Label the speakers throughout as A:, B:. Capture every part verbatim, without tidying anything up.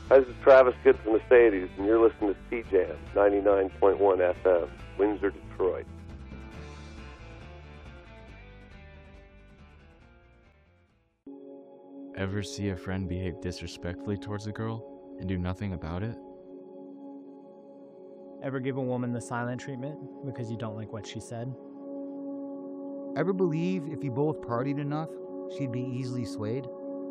A: Hi, this is Travis Good from Mercedes, and you're listening to C-Jam, ninety-nine point one F M, Windsor, Detroit.
B: Ever see a friend behave disrespectfully towards a girl and do nothing about it?
C: Ever give a woman the silent treatment because you don't like what she said?
D: Ever believe if you both partied enough, she'd be easily swayed?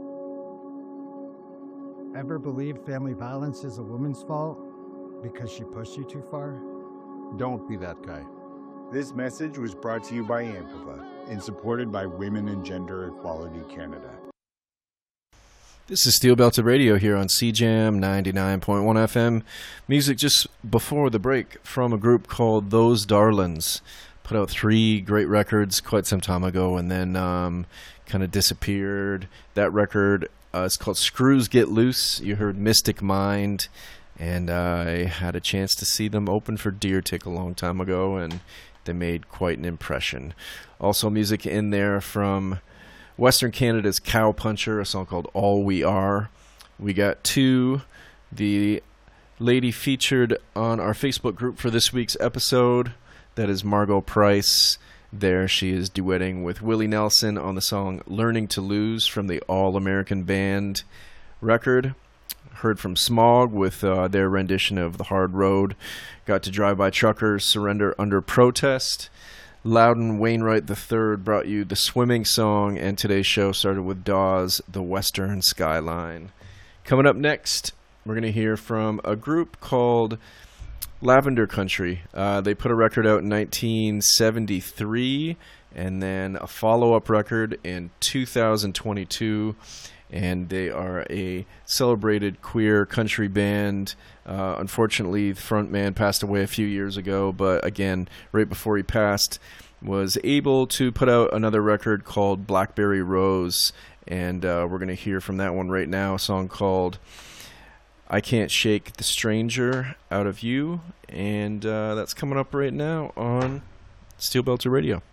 E: Ever believe family violence is a woman's fault because she pushed you too far?
F: Don't be that guy.
G: This message was brought to you by AMPAVA and supported by Women and Gender Equality Canada.
H: This is Steel Belted Radio here on C-Jam ninety-nine point one F M. Music just before the break from a group called Those Darlings. Put out three great records quite some time ago and then um, kind of disappeared. That record uh, is called Screws Get Loose. You heard Mystic Mind. And uh, I had a chance to see them open for Deer Tick a long time ago, and they made quite an impression. Also music in there from Western Canada's Cow Puncher, a song called All We Are. We got two, the lady featured on our Facebook group for this week's episode. That is Margot Price. There she is duetting with Willie Nelson on the song Learning to Lose from the All American Band record. Heard from Smog with uh, their rendition of The Hard Road. Got to Drive By Truckers, Surrender Under Protest. Loudon Wainwright the third brought you the Swimming Song, and today's show started with Dawes, The Western Skyline. Coming up next, we're going to hear from a group called Lavender Country. Uh, they put a record out in nineteen seventy-three, and then a follow-up record in two thousand twenty-two, and they are a celebrated queer country band. Uh, unfortunately, the front man passed away a few years ago, but again, right before he passed, was able to put out another record called Blackberry Rose, and uh, we're going to hear from that one right now, a song called I Can't Shake the Stranger Out of You, and uh, that's coming up right now on Steel Belted Radio.